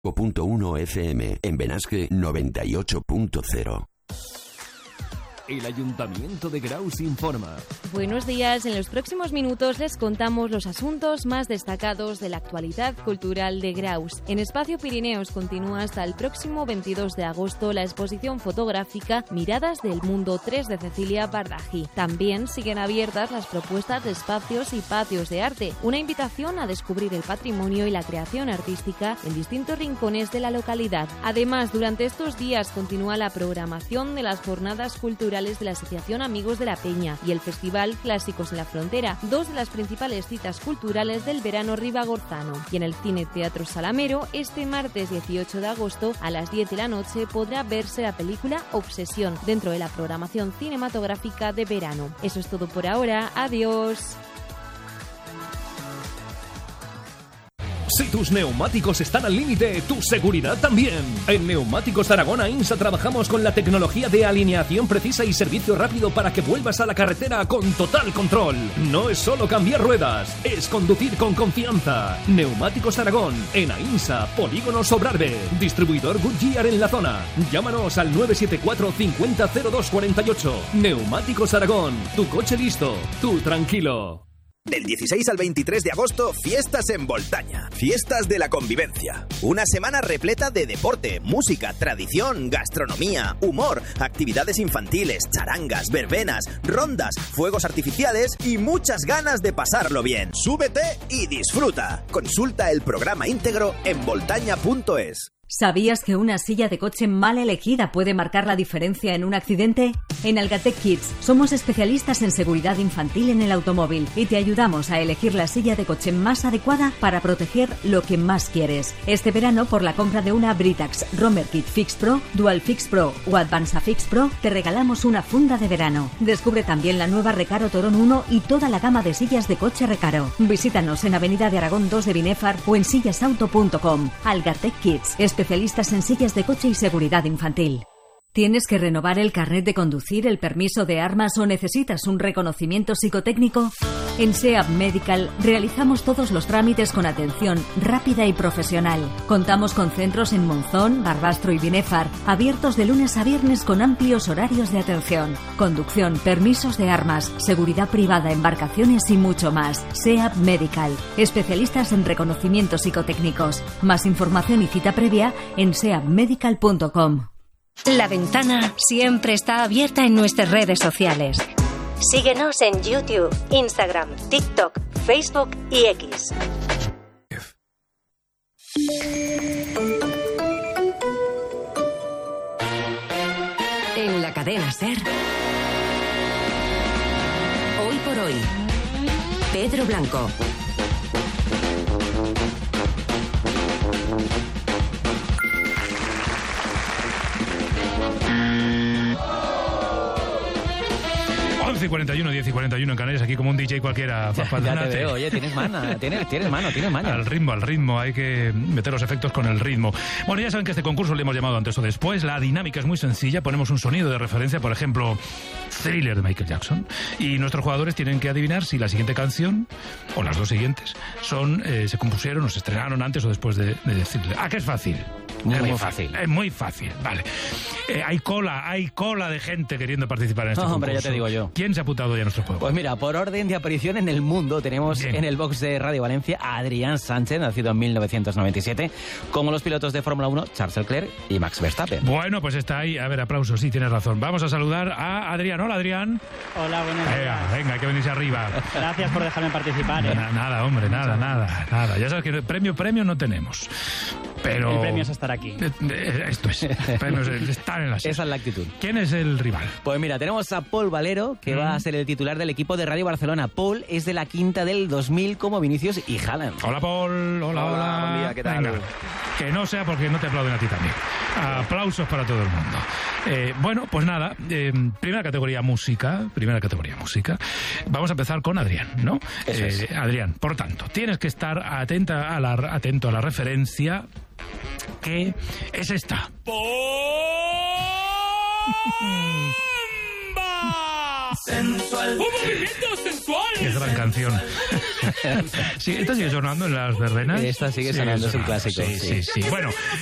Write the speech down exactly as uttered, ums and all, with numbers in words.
punto uno F M, en Benasque noventa y ocho punto cero. El Ayuntamiento de Graus informa. Buenos días. En los próximos minutos les contamos los asuntos más destacados de la actualidad cultural de Graus. En Espacio Pirineos continúa hasta el próximo veintidós de agosto la exposición fotográfica Miradas del Mundo tres de Cecilia Bardají. También siguen abiertas las propuestas de espacios y patios de arte, una invitación a descubrir el patrimonio y la creación artística en distintos rincones de la localidad. Además, durante estos días continúa la programación de las jornadas culturales de la Asociación Amigos de la Peña y el Festival Clásicos en la Frontera, dos de las principales citas culturales del verano ribagorzano. Y en el Cine Teatro Salamero, este martes dieciocho de agosto a las diez de la noche podrá verse la película Obsesión dentro de la programación cinematográfica de verano. Eso es todo por ahora. Adiós. Si tus neumáticos están al límite, tu seguridad también. En Neumáticos Aragón Ainsa trabajamos con la tecnología de alineación precisa y servicio rápido para que vuelvas a la carretera con total control. No es solo cambiar ruedas, es conducir con confianza. Neumáticos Aragón, en Ainsa, Polígono Sobrarbe. Distribuidor Goodyear en la zona. Llámanos al nueve siete cuatro cincuenta cero dos cuarenta y ocho. Neumáticos Aragón, tu coche listo, tú tranquilo. Del dieciséis al veintitrés de agosto, fiestas en Voltaña. Fiestas de la convivencia. Una semana repleta de deporte, música, tradición, gastronomía, humor, actividades infantiles, charangas, verbenas, rondas, fuegos artificiales y muchas ganas de pasarlo bien. Súbete y disfruta. Consulta el programa íntegro en voltaña punto es. ¿Sabías que una silla de coche mal elegida puede marcar la diferencia en un accidente? En Algatec Kids somos especialistas en seguridad infantil en el automóvil y te ayudamos a elegir la silla de coche más adecuada para proteger lo que más quieres. Este verano, por la compra de una Britax Romer Kit Fix Pro, Dual Fix Pro o Advanza Fix Pro, te regalamos una funda de verano. Descubre también la nueva Recaro Torón uno y toda la gama de sillas de coche Recaro. Visítanos en Avenida de Aragón dos de Binefar o en sillasauto punto com. Algatec Kids, especialistas en sillas de coche y seguridad infantil. ¿Tienes que renovar el carnet de conducir, el permiso de armas o necesitas un reconocimiento psicotécnico? En SEAP Medical realizamos todos los trámites con atención rápida y profesional. Contamos con centros en Monzón, Barbastro y Binefar, abiertos de lunes a viernes con amplios horarios de atención. Conducción, permisos de armas, seguridad privada, embarcaciones y mucho más. SEAP Medical, especialistas en reconocimientos psicotécnicos. Más información y cita previa en seap medical punto com. La ventana siempre está abierta en nuestras redes sociales. Síguenos en YouTube, Instagram, TikTok, Facebook y X. En la cadena SER. Hoy por hoy. Pedro Blanco. once y cuarenta y uno, diez y cuarenta y uno en Canarias, aquí como un D J cualquiera. Ya, ya te veo, oye, tienes mano, tienes, tienes mano, tienes mano. Al ritmo, al ritmo, hay que meter los efectos con el ritmo. Bueno, ya saben que este concurso le hemos llamado antes o después. La dinámica es muy sencilla, ponemos un sonido de referencia, por ejemplo, Thriller de Michael Jackson, y nuestros jugadores tienen que adivinar si la siguiente canción, o las dos siguientes, son eh, se compusieron o se estrenaron antes o después de, de decirle. ¿A qué es fácil? Muy, es muy muy fácil. fácil. Es muy fácil, vale. Eh, hay cola, hay cola de gente queriendo participar en este No, concurso. hombre, ya te digo yo. ¿Quién se ha apuntado ya a nuestro juego? Pues mira, por orden de aparición en el mundo tenemos Bien. en el box de Radio Valencia a Adrián Sánchez, nacido en mil novecientos noventa y siete, como los pilotos de Fórmula uno, Charles Leclerc y Max Verstappen. Bueno, pues está ahí. A ver, aplausos, sí, tienes razón. Vamos a saludar a Adrián. Hola, Adrián. Hola, buenos Venga, días. venga, hay que venirse arriba. Gracias por dejarme participar. ¿eh? Na- nada, hombre, nada, nada, nada. Ya sabes que premio, premio no tenemos. Pero... El premio es estar aquí. Eh, eh, Esto es. El premio es estar en la serie. Esa es la actitud. ¿Quién es el rival? Pues mira, tenemos a Paul Valero, que Mm. va a ser el titular del equipo de Radio Barcelona. Paul es de la quinta del dos mil como Vinicius y Haaland. Hola, Paul. Hola, hola. Hola, buen día, ¿qué tal? Venga, que no sea porque no te aplauden a ti también. Aplausos para todo el mundo. Eh, bueno, pues nada, eh, primera categoría música, primera categoría música. Vamos a empezar con Adrián, ¿no? Eso es. Eh, Adrián, por tanto, tienes que estar atenta a la, atento a la referencia que es esta. sensual. ¡Un movimiento sensual! ¡Qué gran canción! Sí, esta sigue sonando en las verbenas. Esta sigue sonando, es un clásico. Sí, sí, sí. Bueno,